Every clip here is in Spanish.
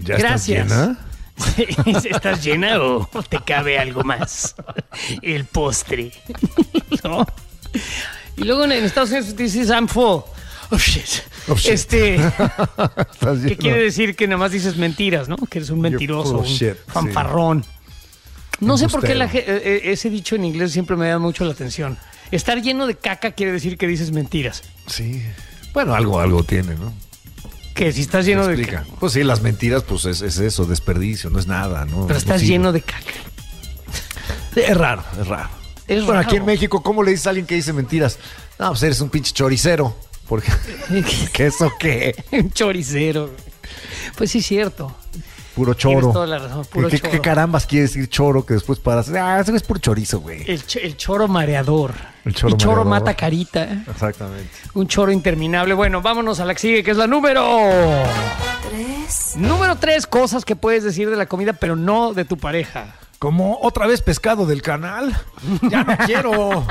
¿Ya Gracias. estás llena? ¿Estás llena o te cabe algo más? El postre. ¿No? Y luego en Estados Unidos dices I'm full. Oh shit. Oh, shit. ¿Qué ¿Estás lleno? quiere decir? Que nada más dices mentiras, ¿no? Que eres un mentiroso, full of un shit, fanfarrón. No sé por qué Embustero. ese dicho en inglés siempre me da mucho la atención. Estar lleno de caca quiere decir que dices mentiras. Sí. Bueno, algo tiene, ¿no? Que si estás lleno de Explica. caca. Pues sí, las mentiras, pues es eso, desperdicio, no es nada, ¿no? Pero estás No sirve. lleno de caca. Sí, es raro. Es Bueno, raro. aquí en México, ¿cómo le dices a alguien que dice mentiras? No, pues eres un pinche choricero. Porque, ¿qué eso qué? Un choricero. Pues sí, es cierto. Puro choro. Tienes toda la razón, puro ¿Qué, choro. ¿Qué carambas quiere decir choro que después paras? Eso es puro chorizo, güey. El choro mareador. El choro choro mareador. mata carita. Exactamente. Un choro interminable. Bueno, vámonos a la que sigue, que es la número 3. Número 3, cosas que puedes decir de la comida, pero no de tu pareja. Como otra vez pescado del canal. Ya no quiero.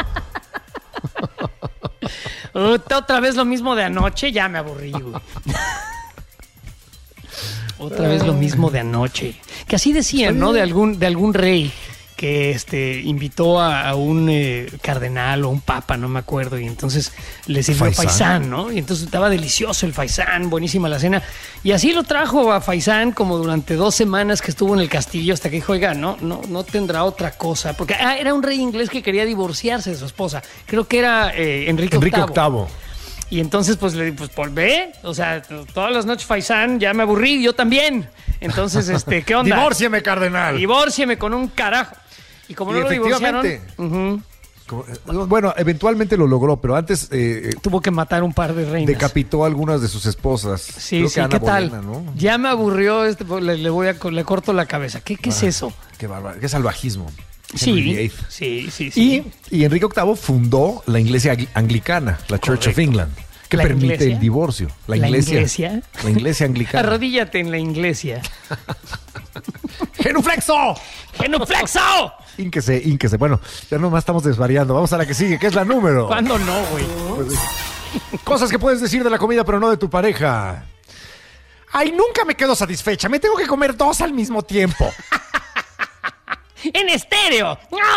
Otra vez lo mismo de anoche, ya me aburrí, güey. Otra vez lo mismo de anoche. Que así decían, ¿no? De algún rey que invitó a un cardenal o un papa, no me acuerdo, y entonces le sirvió faisán, ¿no? Y entonces estaba delicioso el faisán, buenísima la cena. Y así lo trajo a faisán como durante 2 semanas que estuvo en el castillo hasta que dijo, oiga, no tendrá otra cosa. Porque era un rey inglés que quería divorciarse de su esposa. Creo que era Enrique VIII. Y entonces, pues, le dije, pues, ve, o sea, todas las noches faisán, ya me aburrí, yo también. Entonces, ¿qué onda? Divórciame, cardenal. Divórcieme con un carajo. Y como Y no lo divorciaron, efectivamente. Bueno, eventualmente lo logró, pero antes tuvo que matar un par de reinas. decapitó a algunas de sus esposas. Sí, Creo sí, que Ana ¿qué tal? Bolena, ¿no? Ya me aburrió, le corto la cabeza. ¿Qué es eso? Qué bárbaro, qué salvajismo. Sí, Henry sí. VIII. Y Enrique VIII fundó la iglesia anglicana, la Church of England, que ¿La permite iglesia? el divorcio. ¿La iglesia? La iglesia anglicana. Arrodíllate en la iglesia. ¡Genuflexo! ¡Genuflexo! Ínquese. Bueno, ya nomás estamos desvariando. Vamos a la que sigue, que es la número. ¿Cuándo no, güey? Cosas que puedes decir de la comida, pero no de tu pareja. Ay, nunca me quedo satisfecha. Me tengo que comer 2 al mismo tiempo. ¡En estéreo!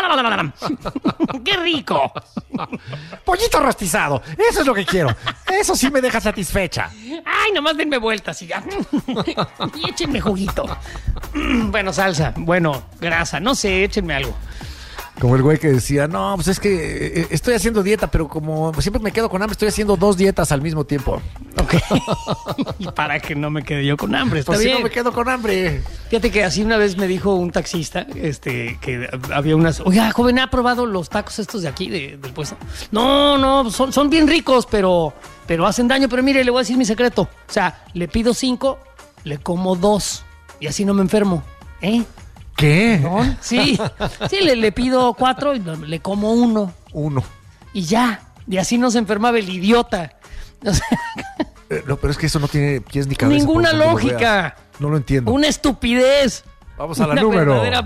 ¡Qué rico! Pollito rostizado. Eso es lo que quiero. Eso sí me deja satisfecha. ¡Ay, nomás denme vueltas y ya! Y échenme juguito. Bueno, salsa. Bueno, grasa. No sé, échenme algo. Como el güey que decía, no, pues es que estoy haciendo dieta, pero como siempre me quedo con hambre, estoy haciendo 2 dietas al mismo tiempo. Ok. Y para que no me quede yo con hambre, está Pues si bien. no me quedo con hambre. Fíjate que así una vez me dijo un taxista, que había unas... Oiga, joven, ¿ha probado los tacos estos de aquí, del puesto? No, son bien ricos, pero hacen daño. Pero mire, le voy a decir mi secreto. O sea, le pido 5, le como 2 y así no me enfermo. ¿Eh? ¿Qué? ¿No? Sí, le pido 4 y le como 1 1. y ya. Y así no se enfermaba el idiota. O sea, No, pero es que eso no tiene pies ni cabeza. ninguna por donde lo lógica. veas. No lo entiendo. Una estupidez. Vamos a la Una número. verdadera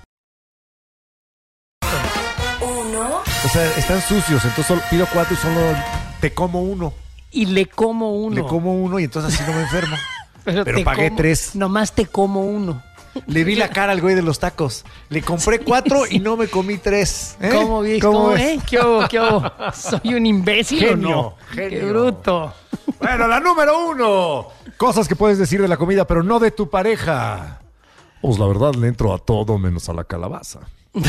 1. O sea, están sucios, entonces solo pido 4 y solo te como 1. Y le como 1. Le como 1 y entonces así no me enfermo. Pero te pagué como- 3. Nomás te como 1. Le vi la cara al güey de los tacos. Le compré 4 y no me comí 3. ¿Cómo vi? ¿Cómo ves? ¿Qué hubo? ¿Soy un imbécil Genio, o no? genio. ¡Qué bruto! Bueno, la número 1. Cosas que puedes decir de la comida, pero no de tu pareja. Pues la verdad le entro a todo menos a la calabaza.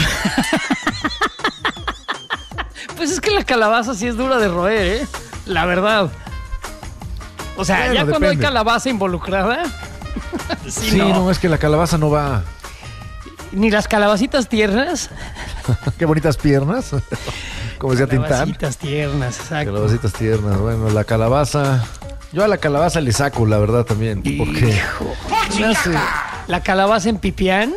Pues es que la calabaza sí es dura de roer, ¿eh? La verdad. O sea, Bueno, ya cuando hay depende. calabaza involucrada... Sí, no, es que la calabaza no va. Ni las calabacitas tiernas. Qué bonitas piernas. Como decía Tintán. Calabacitas tiernas, exacto. Calabacitas tiernas. Bueno, la calabaza. Yo a la calabaza le saco, la verdad, también. Porque. Hijo. La calabaza en pipián.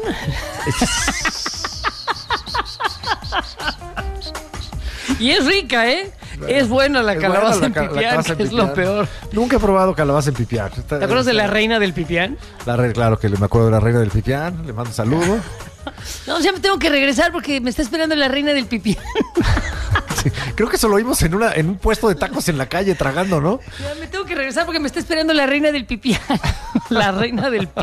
Y es rica, ¿eh? Es buena la Es calabaza buena en la pipián, calabaza en que es lo pipián. peor. Nunca he probado calabaza en pipián. ¿Te acuerdas de la reina del pipián? Claro que me acuerdo de la reina del pipián. Le mando un saludo. No, ya me tengo que regresar porque me está esperando la reina del pipián. Sí, creo que eso lo vimos en un puesto de tacos en la calle tragando, ¿no? Ya me tengo que regresar porque me está esperando la reina del pipián. La reina del